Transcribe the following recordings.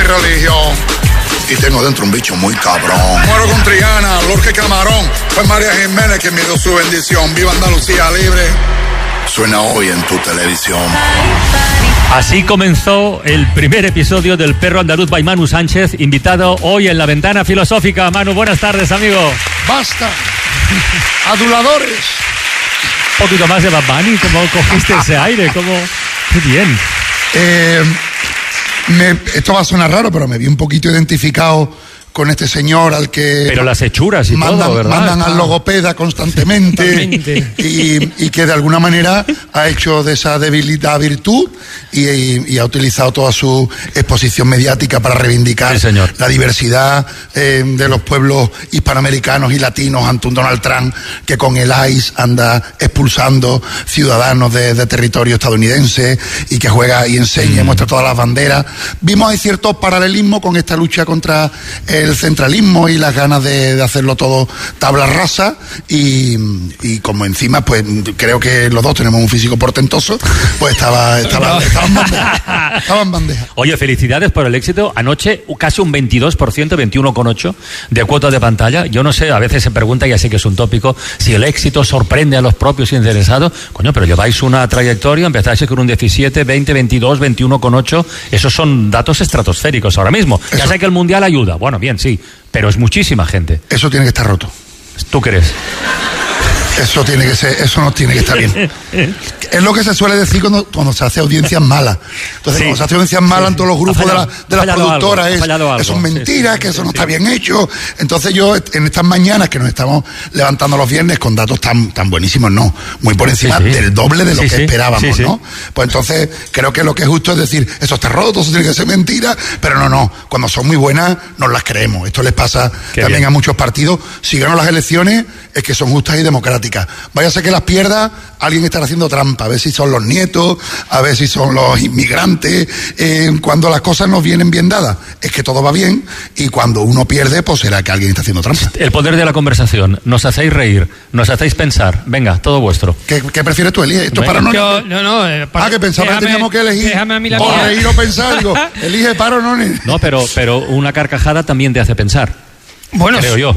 religión. Y tengo dentro un bicho muy cabrón. Muero con Triana, Lorque Camarón. Fue María Jiménez que me dio su bendición. Viva Andalucía libre. Suena hoy en tu televisión. Así comenzó el primer episodio del Perro Andaluz by Manu Sánchez, invitado hoy en La Ventana Filosófica. Manu, buenas tardes, amigo. Basta. Aduladores. Un poquito más de Bad Bunny, ¿cómo cogiste ese aire? ¿Cómo? Qué bien. Esto va a sonar raro, pero me vi un poquito identificado con este señor al que... Pero las hechuras y todo, ¿verdad? Mandan al logopeda constantemente y que de alguna manera ha hecho de esa debilidad virtud y ha utilizado toda su exposición mediática para reivindicar la diversidad de los pueblos hispanoamericanos y latinos ante un Donald Trump que con el ICE anda expulsando ciudadanos de territorio estadounidense y que juega y enseña y muestra todas las banderas. Vimos ahí cierto paralelismo con esta lucha contra el centralismo y las ganas de hacerlo todo tabla rasa y como encima pues creo que los dos tenemos un físico portentoso, pues estaba en bandeja. Oye, felicidades por el éxito. Anoche casi un 22%, 21,8% de cuota de pantalla. Yo no sé, a veces se pregunta, ya sé que es un tópico, si el éxito sorprende a los propios interesados. Coño, pero lleváis una trayectoria, empezáis con un 17, 20, 22, 21,8%. Esos son datos estratosféricos ahora mismo. Ya sé que el Mundial ayuda. Bueno, bien, sí, pero es muchísima gente. Eso tiene que estar roto. ¿Tú crees? Eso tiene que ser, eso no tiene que estar bien. Es lo que se suele decir cuando se hace audiencias malas. Entonces, cuando se hace audiencias malas en todos los grupos de las productoras, eso es mentira, que eso no está bien hecho. Entonces yo, en estas mañanas que nos estamos levantando los viernes con datos tan buenísimos, no, muy por encima del doble de lo que esperábamos, ¿no? Pues entonces, creo que lo que es justo es decir, eso está roto, eso tiene que ser mentira, pero no, cuando son muy buenas, nos las creemos. Esto les pasa también a muchos partidos. Si ganan las elecciones, es que son justas y democráticas. Vaya a ser que las pierda, alguien estará haciendo trampa, a ver si son los nietos, a ver si son los inmigrantes. Cuando las cosas nos vienen bien dadas, es que todo va bien, y cuando uno pierde, pues será que alguien está haciendo trampa. El poder de la conversación, nos hacéis reír, nos hacéis pensar, venga, todo vuestro. ¿Qué prefieres tú, Elige? ¿Esto es para no? Que pensaba que teníamos que elegir o reír o pensar, digo, elige para o no. No, pero una carcajada también te hace pensar, bueno, creo yo.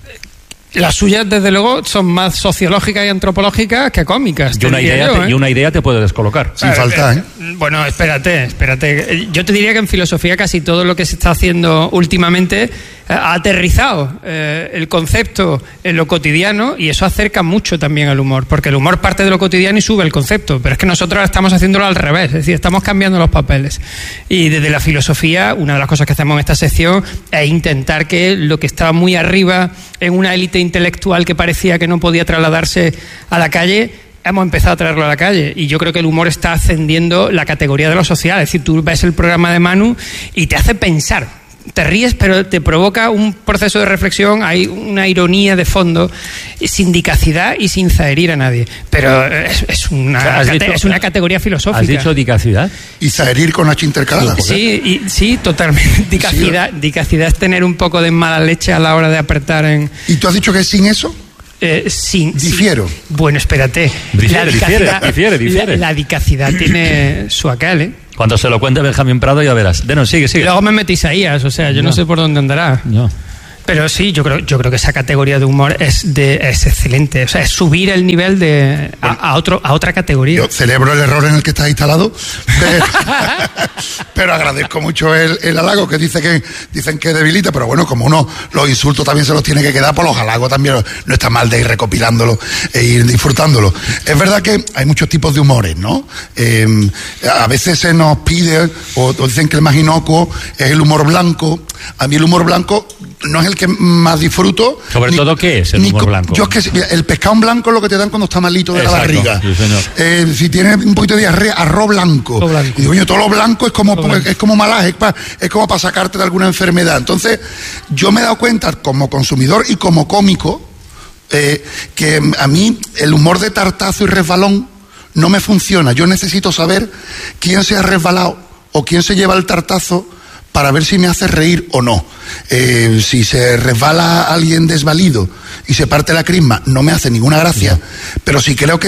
Las suyas, desde luego, son más sociológicas y antropológicas que cómicas. Y una idea te puede descolocar. Sin falta, Bueno, espérate. Yo te diría que en filosofía casi todo lo que se está haciendo últimamente ha aterrizado el concepto en lo cotidiano, y eso acerca mucho también al humor, porque el humor parte de lo cotidiano y sube el concepto, pero es que nosotros estamos haciéndolo al revés, es decir, estamos cambiando los papeles. Y desde la filosofía, una de las cosas que hacemos en esta sección es intentar que lo que estaba muy arriba en una élite intelectual que parecía que no podía trasladarse a la calle, hemos empezado a traerlo a la calle, y yo creo que el humor está ascendiendo la categoría de lo social. Es decir, tú ves el programa de Manu y te hace pensar. Te ríes, pero te provoca un proceso de reflexión, hay una ironía de fondo, sin dicacidad y sin zaherir a nadie. Pero es una categoría filosófica. ¿Has dicho dicacidad? Y zaherir con H intercalada. Sí, totalmente. Dicacidad es tener un poco de mala leche a la hora de apretar en... ¿Y tú has dicho que es sin eso? Difiero. Bueno, espérate. Difiere. La dicacidad tiene su aquel, Cuando se lo cuente Benjamín Prado ya verás. Sigue. Luego me metís a Isaías, o sea, yo no sé por dónde andará. No. Pero sí, yo creo que esa categoría de humor es excelente. O sea, es subir el nivel a otra categoría. Yo celebro el error en el que estás instalado, pero agradezco mucho el halago, que dicen que debilita, pero bueno, como uno los insultos también se los tiene que quedar, pues los halagos también no está mal de ir recopilándolo e ir disfrutándolo. Es verdad que hay muchos tipos de humores, ¿no? A veces se nos pide, o dicen que el más inocuo es el humor blanco. A mí el humor blanco no es el que más disfruto. Sobre todo, ¿qué es el humor blanco? Yo es que el pescado blanco es lo que te dan cuando está malito de la barriga. Sí, señor. Si tienes un poquito de diarrea, arroz blanco. Y digo, todo lo blanco es como malaje, es como para sacarte de alguna enfermedad. Entonces, yo me he dado cuenta como consumidor y como cómico que a mí el humor de tartazo y resbalón no me funciona. Yo necesito saber quién se ha resbalado o quién se lleva el tartazo para ver si me hace reír o no. Si se resbala alguien desvalido y se parte la crisma, no me hace ninguna gracia. No. Pero si creo que la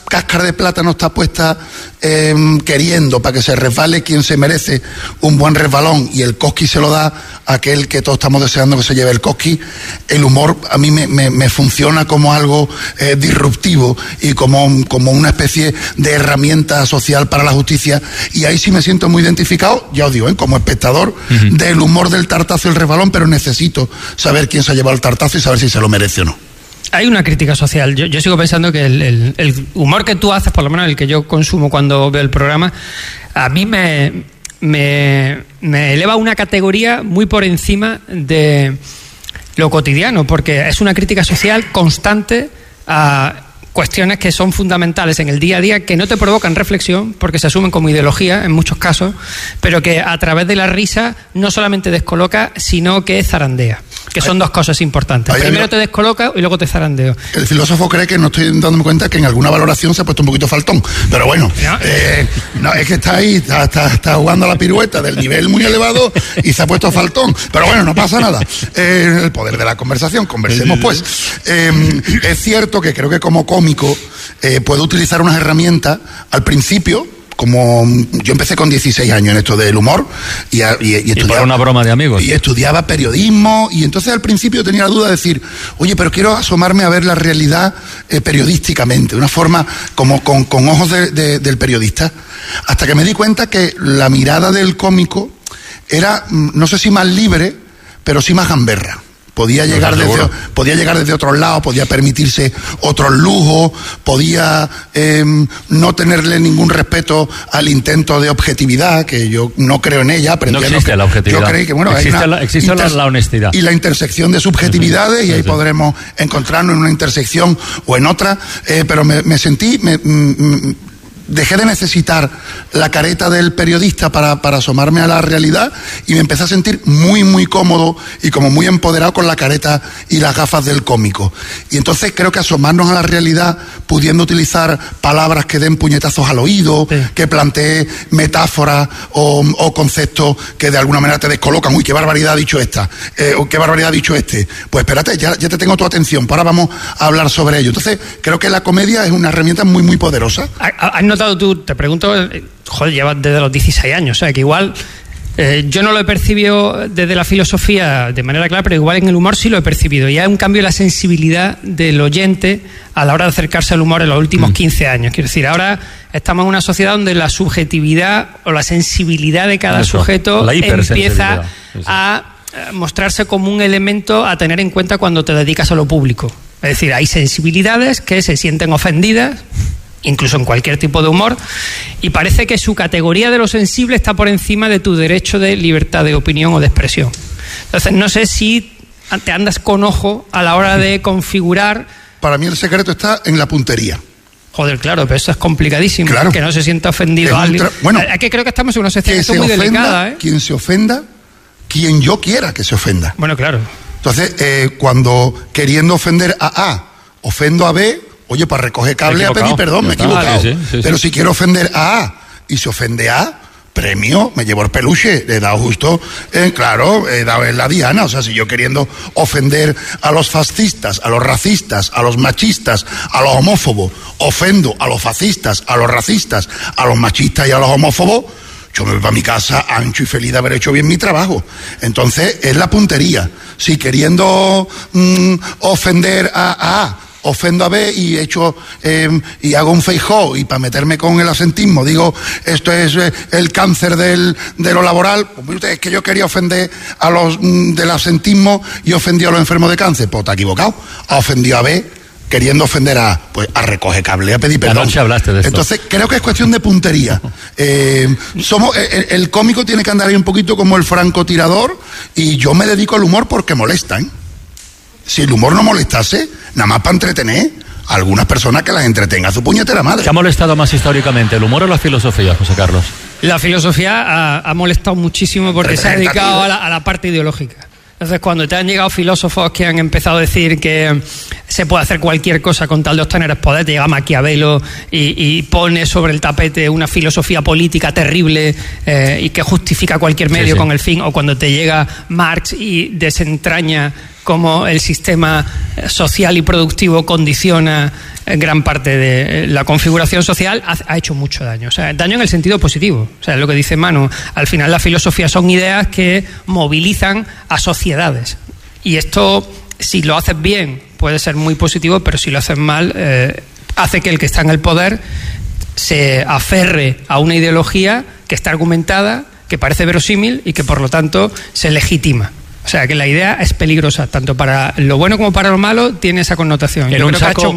cáscara de plátano está puesta queriendo para que se resbale quien se merece un buen resbalón, y el cosqui se lo da a aquel que todos estamos deseando que se lleve el cosqui, el humor a mí me funciona como algo disruptivo y como una especie de herramienta social para la justicia, y ahí sí me siento muy identificado, ya os digo, como espectador del humor del tartazo y el resbalón, pero necesito saber quién se ha llevado el tartazo y saber si se lo merece o no. Hay una crítica social. Yo sigo pensando que el humor que tú haces, por lo menos el que yo consumo cuando veo el programa, a mí me eleva a una categoría muy por encima de lo cotidiano, porque es una crítica social constante a cuestiones que son fundamentales en el día a día, que no te provocan reflexión porque se asumen como ideología en muchos casos, pero que a través de la risa no solamente descoloca, sino que zarandea, que son dos cosas importantes. Primero te descoloca y luego te zarandeo. El filósofo cree que no estoy dándome cuenta que en alguna valoración se ha puesto un poquito faltón, pero bueno, no, es que está ahí, está jugando a la pirueta del nivel muy elevado y se ha puesto faltón, pero bueno, no pasa nada. El poder de la conversación, conversemos pues. Es cierto que creo que como cómico puedo utilizar unas herramientas al principio, como yo empecé con 16 años en esto del humor y estudiaba, por una broma de amigos. Y estudiaba periodismo, y entonces al principio tenía la duda de decir, oye, pero quiero asomarme a ver la realidad periodísticamente, de una forma como con ojos del periodista, hasta que me di cuenta que la mirada del cómico era, no sé si más libre, pero sí más gamberra. Podía llegar desde otros lados, podía permitirse otros lujos, podía no tenerle ningún respeto al intento de objetividad, que yo no creo en ella. No existe la objetividad. Yo creo que existe la honestidad. Y la intersección de subjetividades, y ahí podremos encontrarnos en una intersección o en otra, pero me sentí... Dejé de necesitar la careta del periodista para asomarme a la realidad, y me empecé a sentir muy, muy cómodo y como muy empoderado con la careta y las gafas del cómico. Y entonces creo que asomarnos a la realidad, pudiendo utilizar palabras que den puñetazos al oído, que plantee metáforas o conceptos que de alguna manera te descolocan. Uy, qué barbaridad ha dicho esta, o qué barbaridad ha dicho este. Pues espérate, ya te tengo tu atención, ahora vamos a hablar sobre ello. Entonces creo que la comedia es una herramienta muy, muy poderosa. ¿Has notado tú, te pregunto, joder, llevas desde los 16 años, o sea, que igual yo no lo he percibido desde la filosofía de manera clara, pero igual en el humor sí lo he percibido, y hay un cambio en la sensibilidad del oyente a la hora de acercarse al humor en los últimos 15 años. Quiero decir, ahora estamos en una sociedad donde la subjetividad o la sensibilidad de cada sujeto empieza a mostrarse como un elemento a tener en cuenta cuando te dedicas a lo público. Es decir, hay sensibilidades que se sienten ofendidas, incluso en cualquier tipo de humor, y parece que su categoría de lo sensible está por encima de tu derecho de libertad de opinión o de expresión. Entonces, no sé si te andas con ojo a la hora de configurar... Para mí el secreto está en la puntería. Joder, claro, pero eso es complicadísimo, claro. Que no se sienta ofendido alguien. Bueno, es que creo que estamos en una situación muy delicada, Quien se ofenda, quien yo quiera que se ofenda. Bueno, claro. Entonces, cuando queriendo ofender a A, ofendo a B, oye, para recoger cable a pedir perdón, me he equivocado. Sí. Pero si quiero ofender a A y se ofende a A, premio, me llevo el peluche, le he dado justo, claro, he dado en la diana. O sea, si yo queriendo ofender a los fascistas, a los racistas, a los machistas, a los homófobos, ofendo a los fascistas, a los racistas, a los machistas y a los homófobos, yo me voy para mi casa ancho y feliz de haber hecho bien mi trabajo. Entonces, es la puntería. Si queriendo ofender a A, ofendo a B y y hago un Feijóo, y para meterme con el asentismo digo esto es el cáncer de lo laboral, pues es que yo quería ofender a los del asentismo y ofendí a los enfermos de cáncer. Pues te has equivocado, ha ofendido a B queriendo ofender a A, pues a recoger cable, a pedir perdón. Anoche hablaste de esto. Entonces creo que es cuestión de puntería. El cómico tiene que andar ahí un poquito como el francotirador, y yo me dedico al humor porque molesta, ¿eh? Si el humor no molestase, nada más para entretener a algunas personas, que las entretenga su puñetera madre. ¿Qué ha molestado más históricamente, el humor o la filosofía, José Carlos? La filosofía ha molestado muchísimo porque se ha dedicado a la parte ideológica. Entonces, cuando te han llegado filósofos que han empezado a decir que se puede hacer cualquier cosa con tal de obtener poder, te llega Maquiavelo y pone sobre el tapete una filosofía política terrible y que justifica cualquier medio con el fin, o cuando te llega Marx y desentraña cómo el sistema social y productivo condiciona gran parte de la configuración social, ha hecho mucho daño. O sea, daño en el sentido positivo. O sea, lo que dice Manu, al final la filosofía son ideas que movilizan a sociedades. Y esto, si lo haces bien, puede ser muy positivo, pero si lo haces mal, hace que el que está en el poder se aferre a una ideología que está argumentada, que parece verosímil y que por lo tanto se legitima. O sea, que la idea es peligrosa, tanto para lo bueno como para lo malo, tiene esa connotación. En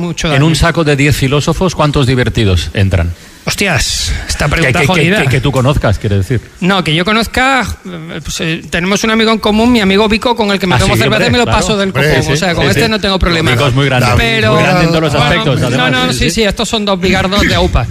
un saco de 10 filósofos, ¿cuántos divertidos entran? Hostias, esta pregunta jodida. Que tú conozcas, quiere decir. No, que yo conozca, pues, tenemos un amigo en común, mi amigo Vico, con el que me tomo cerveza y me lo paso del copón. O sea, con este no tengo problema. Vico es muy grande, pero, muy grande en todos los aspectos. No, sí, estos son dos bigardos de AUPA.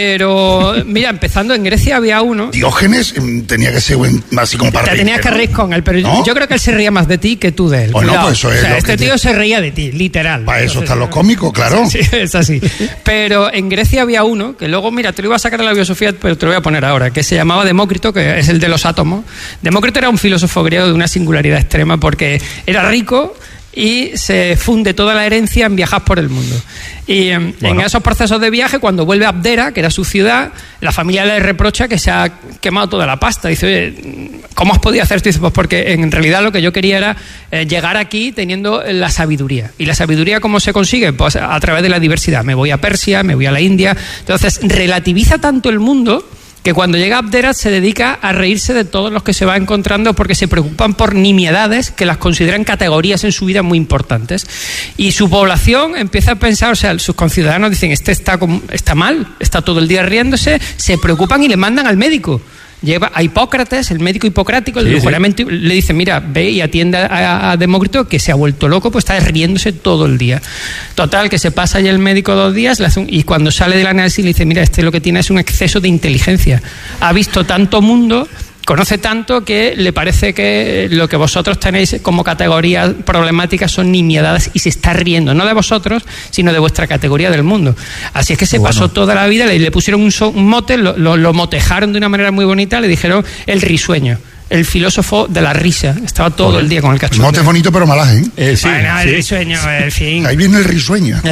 Pero, mira, empezando en Grecia había uno... Diógenes tenía que ser así como para... Te tenías que reír con él, pero ¿no? Yo creo que él se reía más de ti que tú de él. Pues eso es. O sea, este tío se reía de ti, literal. Para eso están los cómicos, claro. Sí, es así. Pero en Grecia había uno, que luego, mira, te lo iba a sacar de la biosofía, pero te lo voy a poner ahora, que se llamaba Demócrito, que es el de los átomos. Demócrito era un filósofo griego de una singularidad extrema porque era rico y se funde toda la herencia en viajar por el mundo. Y en esos procesos de viaje, cuando vuelve a Abdera, que era su ciudad, la familia le reprocha que se ha quemado toda la pasta. Dice, oye, ¿cómo has podido hacer esto? Dice, pues porque en realidad lo que yo quería era llegar aquí teniendo la sabiduría. ¿Y la sabiduría cómo se consigue? Pues a través de la diversidad. Me voy a Persia, me voy a la India. Entonces, relativiza tanto el mundo que cuando llega a Abdera se dedica a reírse de todos los que se va encontrando porque se preocupan por nimiedades que las consideran categorías en su vida muy importantes. Y su población empieza a pensar, o sea, sus conciudadanos dicen, este está mal, está todo el día riéndose, se preocupan y le mandan al médico. Lleva a Hipócrates, el médico hipocrático, le dice, mira, ve y atiende a Demócrito, que se ha vuelto loco, pues está riéndose todo el día. Total, que se pasa ya el médico 2 días, y cuando sale del análisis le dice, mira, lo que tiene es un exceso de inteligencia. Ha visto tanto mundo, conoce tanto que le parece que lo que vosotros tenéis como categorías problemáticas son nimiedades y se está riendo, no de vosotros, sino de vuestra categoría del mundo. Así es que se pasó toda la vida, le pusieron un mote, lo motejaron de una manera muy bonita, le dijeron el risueño. El filósofo de la risa. Estaba todo el día con el cachondeo. El mote es bonito, pero malaje, sí, bueno, el risueño, en fin. Ahí viene el risueño.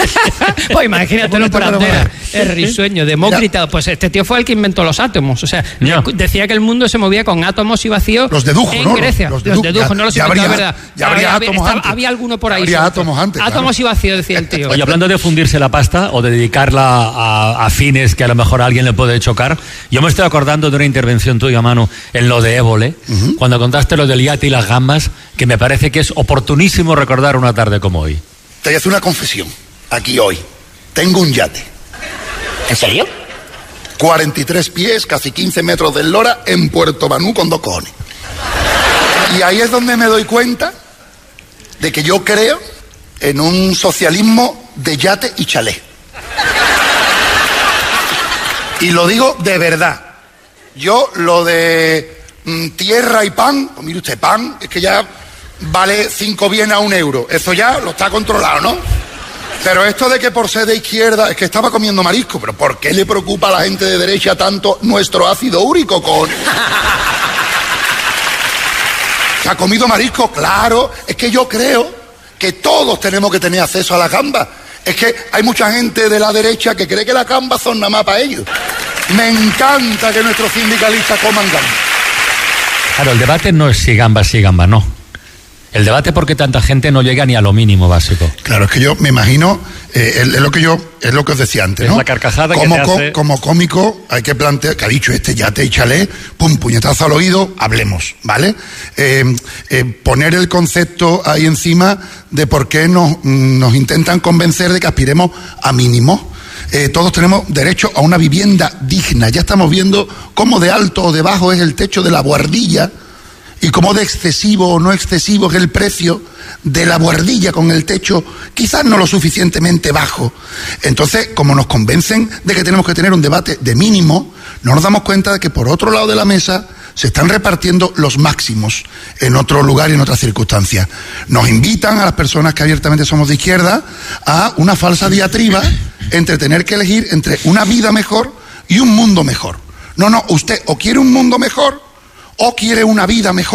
Pues imagínatelo por Abdera. El risueño, Demócrito. Pues este tío fue el que inventó los átomos. O sea, decía que el mundo se movía con átomos y vacíos. Los dedujo, en ¿no? Grecia. Los dedujo, no los inventó, de verdad. Ya habría átomos antes. Había alguno por ahí. Habría átomos antes. Átomos y vacíos, decía el tío. Oye, hablando de fundirse la pasta o de dedicarla a fines que a lo mejor a alguien le puede chocar, yo me estoy acordando de una intervención tuya, Manu, en lo de Évole, cuando contaste lo del yate y las gambas, que me parece que es oportunísimo recordar una tarde como hoy. Te voy a hacer una confesión, aquí hoy. Tengo un yate. ¿En serio? 43 pies, casi 15 metros de eslora, en Puerto Banú con 2 cojones. Y ahí es donde me doy cuenta de que yo creo en un socialismo de yate y chalet. Y lo digo de verdad. Yo lo de tierra y pan, pues mire usted, pan, es que ya vale 5 bienes a 1 euro. Eso ya lo está controlado, ¿no? Pero esto de que por ser de izquierda, es que estaba comiendo marisco, pero ¿por qué le preocupa a la gente de derecha tanto nuestro ácido úrico con... ¿Se ha comido marisco? Claro, es que yo creo que todos tenemos que tener acceso a la gamba. Es que hay mucha gente de la derecha que cree que las gambas son nada más para ellos. Me encanta que nuestros sindicalistas coman gambas. Claro, el debate no es si gamba, no. El debate es porque tanta gente no llega ni a lo mínimo básico. Claro, es que yo me imagino, es lo que os decía antes, ¿no? Es la carcajada como, que te hace... como cómico hay que plantear, que ha dicho yate y chalet, pum, puñetazo al oído, hablemos, ¿vale? Poner el concepto ahí encima de por qué nos intentan convencer de que aspiremos a mínimos. Todos tenemos derecho a una vivienda digna. Ya estamos viendo cómo de alto o de bajo es el techo de la buhardilla y cómo de excesivo o no excesivo es el precio de la buhardilla con el techo quizás no lo suficientemente bajo. Entonces, como nos convencen de que tenemos que tener un debate de mínimo, no nos damos cuenta de que por otro lado de la mesa se están repartiendo los máximos en otro lugar y en otras circunstancias. Nos invitan a las personas que abiertamente somos de izquierda a una falsa diatriba entre tener que elegir entre una vida mejor y un mundo mejor. No, usted o quiere un mundo mejor o quiere una vida mejor,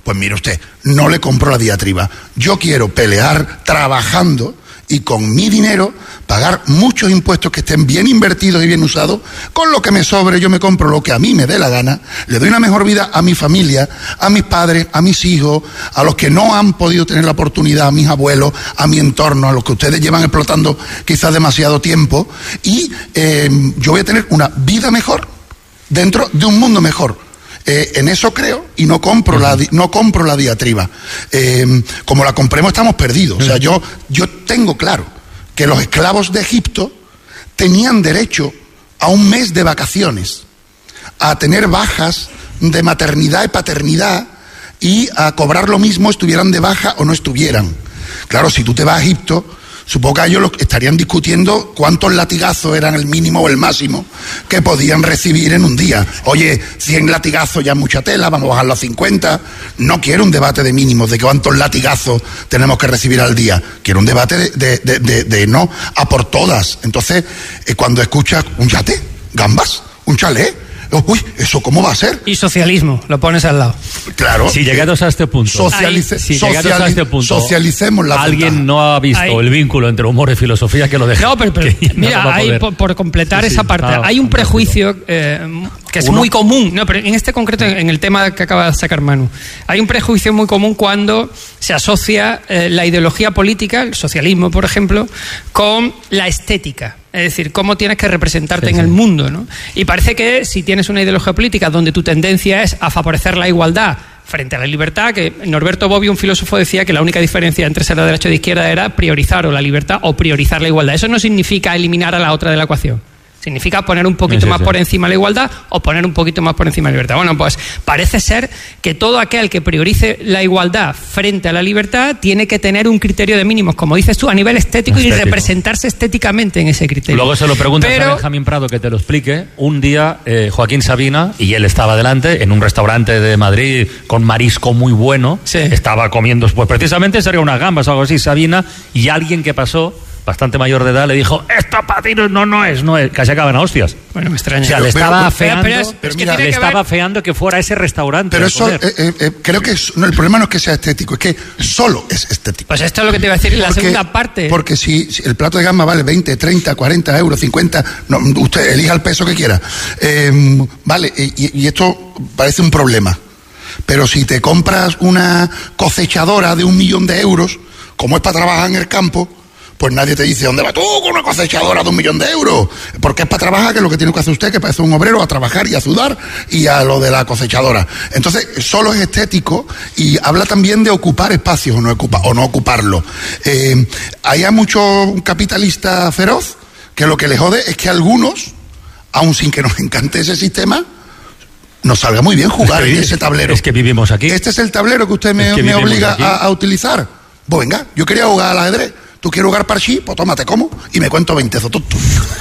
Pues mire usted, no le compro la diatriba. Yo quiero pelear trabajando y con mi dinero pagar muchos impuestos que estén bien invertidos y bien usados. Con lo que me sobre yo me compro lo que a mí me dé la gana, le doy una mejor vida a mi familia, a mis padres, a mis hijos, a los que no han podido tener la oportunidad, a mis abuelos, a mi entorno, a los que ustedes llevan explotando quizás demasiado tiempo, y yo voy a tener una vida mejor dentro de un mundo mejor. En eso creo y no compro la diatriba. Como la compremos estamos perdidos. O sea, yo tengo claro que los esclavos de Egipto tenían derecho a un mes de vacaciones, a tener bajas de maternidad y paternidad y a cobrar lo mismo estuvieran de baja o no estuvieran. Claro, si tú te vas a Egipto, supongo que ellos estarían discutiendo cuántos latigazos eran el mínimo o el máximo que podían recibir en un día. Oye, 100 latigazos ya es mucha tela, vamos a bajarlo a 50. No quiero un debate de mínimos, de cuántos latigazos tenemos que recibir al día. Quiero un debate de no a por todas. Entonces, cuando escuchas un yate, gambas, un chalet, uy, ¿eso cómo va a ser? Y socialismo, lo pones al lado. Claro. Si llegados a este punto, socialicemos la alguien ventaja. no ha visto el vínculo entre humor y filosofía, que lo deje. No, pero mira, hay, por completar esa parte, hay un prejuicio que es muy común, no, pero en este concreto, en el tema que acaba de sacar Manu, hay un prejuicio muy común cuando se asocia la ideología política, el socialismo, por ejemplo, con la estética. Es decir, cómo tienes que representarte en el mundo, ¿no? Y parece que si tienes una ideología política donde tu tendencia es a favorecer la igualdad frente a la libertad, que Norberto Bobbio, un filósofo, decía que la única diferencia entre ser de derecha o de izquierda era priorizar o la libertad o priorizar la igualdad. Eso no significa eliminar a la otra de la ecuación. Significa poner un poquito más por encima la igualdad o poner un poquito más por encima la libertad. Bueno, pues parece ser que todo aquel que priorice la igualdad frente a la libertad tiene que tener un criterio de mínimos, como dices tú, a nivel estético y representarse estéticamente en ese criterio. Luego se lo preguntas a Benjamín Prado que te lo explique. Un día Joaquín Sabina, y él estaba delante, en un restaurante de Madrid con marisco muy bueno, estaba comiendo, pues precisamente sería unas gambas o algo así, Sabina, y alguien que pasó, bastante mayor de edad, le dijo, esto para ti no es, casi acaban a hostias. Bueno, me extraña. O sea, le estaba afeando que fuera a ese restaurante. Pero eso, creo que el problema no es que sea estético, es que solo es estético. Pues esto es lo que te iba a decir en la segunda parte. Porque si el plato de gamba vale 20, 30, 40 euros, 50, no, usted elija el peso que quiera. Vale, y esto parece un problema. Pero si te compras una cosechadora de 1 millón de euros, como es para trabajar en el campo, pues nadie te dice, ¿dónde vas tú con una cosechadora de 1 millón de euros? Porque es para trabajar, que es lo que tiene que hacer usted, que parece un obrero, a trabajar y a sudar, y a lo de la cosechadora. Entonces, solo es estético y habla también de ocupar espacios o no ocuparlo. Hay mucho capitalista feroz que lo que le jode es que algunos, aun sin que nos encante ese sistema, nos salga muy bien jugar en ese tablero. Es que vivimos aquí. Este es el tablero que usted me obliga a utilizar. Pues venga, yo quería jugar al ajedrez. ¿Tú quieres jugar parchí? Pues tómate como y me cuento 20 zotutos.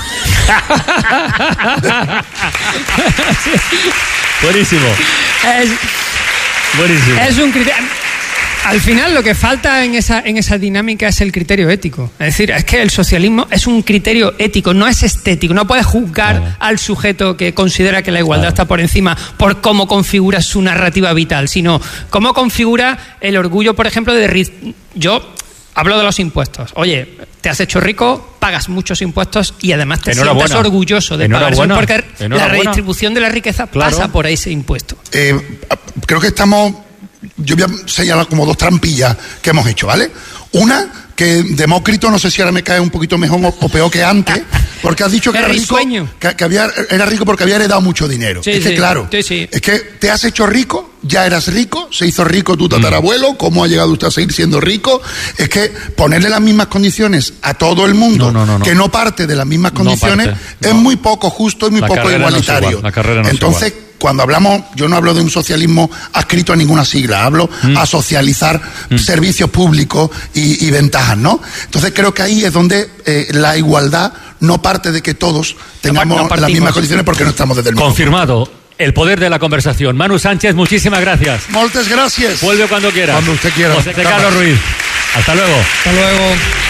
Buenísimo. Buenísimo. Es un criterio. Al final lo que falta en esa dinámica es el criterio ético. Es decir, es que el socialismo es un criterio ético, no es estético. No puedes juzgar al sujeto que considera que la igualdad está por encima por cómo configura su narrativa vital, sino cómo configura el orgullo, por ejemplo, hablo de los impuestos. Oye, te has hecho rico, pagas muchos impuestos y además te sientes orgulloso de pagar eso, porque la redistribución de la riqueza pasa por ese impuesto. Creo que yo voy a señalar como 2 trampillas que hemos hecho, ¿vale? Una, que Demócrito, no sé si ahora me cae un poquito mejor o peor que antes, porque has dicho que era rico, era rico porque había heredado mucho dinero. Claro, es que te has hecho rico, ya eras rico, se hizo rico tu tatarabuelo, ¿cómo ha llegado usted a seguir siendo rico? Es que ponerle las mismas condiciones a todo el mundo que no parte de las mismas condiciones es muy poco justo y muy poco igualitario. Entonces, cuando hablamos, yo no hablo de un socialismo adscrito a ninguna sigla, hablo a socializar servicios públicos y ventajas, ¿no? Entonces creo que ahí es donde la igualdad no parte de que todos tengamos las mismas condiciones, porque no estamos desde el mismo. Confirmado. El poder de la conversación. Manu Sánchez, muchísimas gracias. Muchas gracias. Vuelve cuando quiera. Cuando usted quiera. José Carlos Ruiz. Hasta luego. Hasta luego.